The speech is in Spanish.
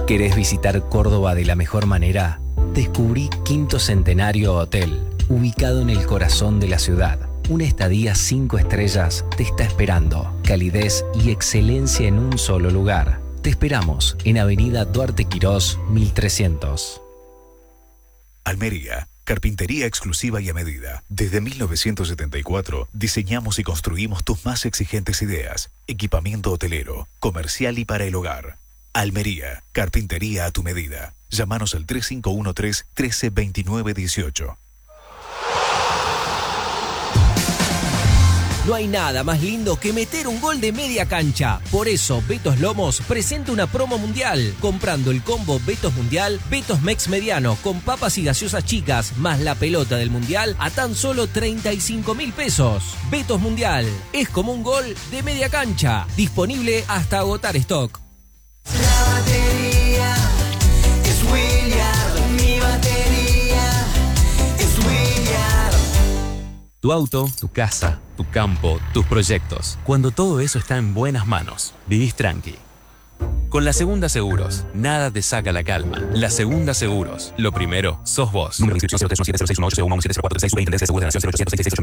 ¿Querés visitar Córdoba de la mejor manera? Descubrí Quinto Centenario Hotel, ubicado en el corazón de la ciudad. Una estadía 5 estrellas te está esperando. Calidez y excelencia en un solo lugar. Te esperamos en Avenida Duarte Quirós, 1300. Almería, carpintería exclusiva y a medida. Desde 1974 diseñamos y construimos tus más exigentes ideas. Equipamiento hotelero, comercial y para el hogar. Almería, carpintería a tu medida. Llámanos al 3513-132918. No hay nada más lindo que meter un gol de media cancha. Por eso, Betos Lomos presenta una promo mundial. Comprando el combo Betos Mundial, Betos Mex Mediano, con papas y gaseosas chicas, más la pelota del mundial, a tan solo 35.000 pesos. Betos Mundial, es como un gol de media cancha. Disponible hasta agotar stock. La batería es Williard, mi batería es Williard. Tu auto, tu casa, tu campo, tus proyectos. Cuando todo eso está en buenas manos, vivís tranqui. Con La Segunda Seguros, nada te saca la calma. La Segunda Seguros, lo primero, sos vos. Número de inscripción 0317061801170436 20 de Seguro de Nación 0866